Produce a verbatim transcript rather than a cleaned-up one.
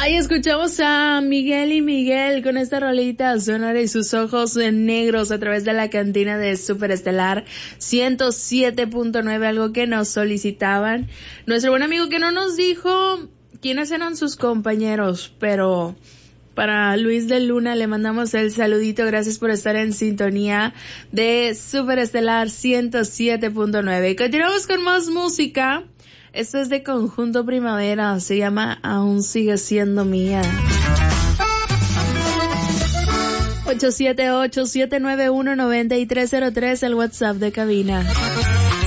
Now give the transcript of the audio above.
Ahí escuchamos a Miguel y Miguel con esta rolita Sonora y sus ojos negros a través de la cantina de Superestelar ciento siete punto nueve, algo que nos solicitaban. Nuestro buen amigo que no nos dijo quiénes eran sus compañeros, pero para Luis de Luna le mandamos el saludito. Gracias por estar en sintonía de Superestelar ciento siete punto nueve. Continuamos con más música. Esto es de Conjunto Primavera, se llama Aún Sigue Siendo Mía. ocho siete ocho, siete nueve uno, nueve tres cero tres, el WhatsApp de cabina.